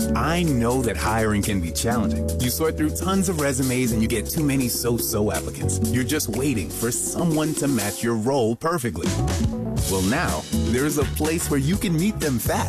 I know that hiring can be challenging. You sort through tons of resumes and you get too many so-so applicants. You're just waiting for someone to match your role perfectly. Well, now, there's a place where you can meet them fast.